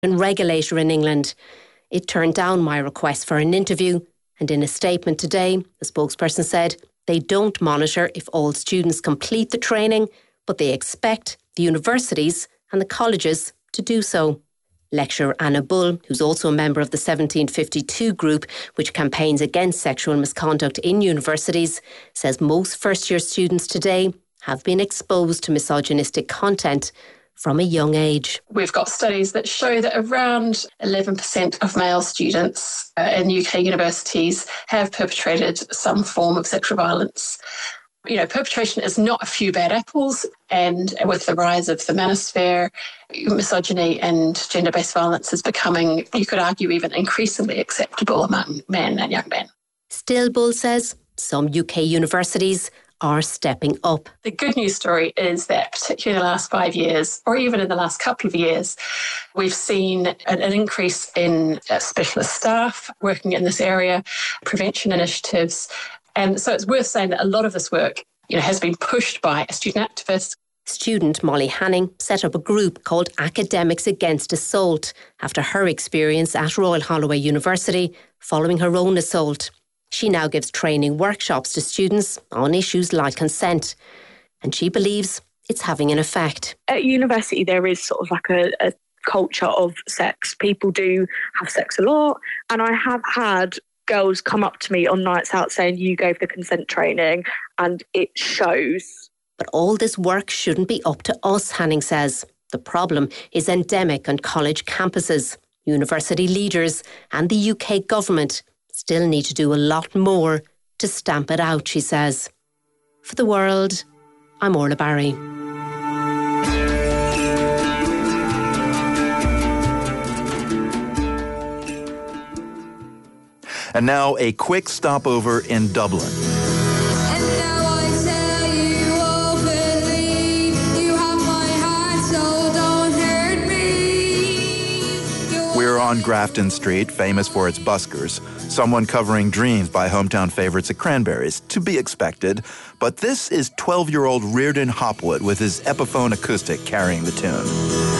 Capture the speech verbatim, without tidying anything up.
and regulator in England. It turned down my request for an interview, and in a statement today, the spokesperson said they don't monitor if all students complete the training, but they expect the universities and the colleges to do so. Lecturer Anna Bull, who's also a member of the seventeen fifty-two group, which campaigns against sexual misconduct in universities, says most first-year students today have been exposed to misogynistic content from a young age. We've got studies that show that around eleven percent of male students uh, in U K universities have perpetrated some form of sexual violence. You know, perpetration is not a few bad apples, and with the rise of the manosphere, misogyny and gender-based violence is becoming, you could argue, even increasingly acceptable among men and young men. Still, Bull says, some U K universities are stepping up. The good news story is that particularly in the last five years, or even in the last couple of years, we've seen an, an increase in uh, specialist staff working in this area, prevention initiatives. And so it's worth saying that a lot of this work, you know, has been pushed by a student activist. Student Molly Hanning set up a group called Academics Against Assault after her experience at Royal Holloway University following her own assault. She now gives training workshops to students on issues like consent, and she believes it's having an effect. At university, there is sort of like a, a culture of sex. People do have sex a lot, and I have had girls come up to me on nights out saying, you gave the consent training, and it shows. But all this work shouldn't be up to us, Hanning says. The problem is endemic on college campuses. University leaders and the U K government still need to do a lot more to stamp it out, she says. For The World, I'm Orla Barry. And now a quick stopover in Dublin. And now I tell you openly, you have my heart, so don't hurt me. You're We're on Grafton Street, famous for its buskers. Someone covering Dreams by hometown favorites at Cranberries, to be expected. But this is twelve-year-old Reardon Hopwood with his Epiphone acoustic carrying the tune.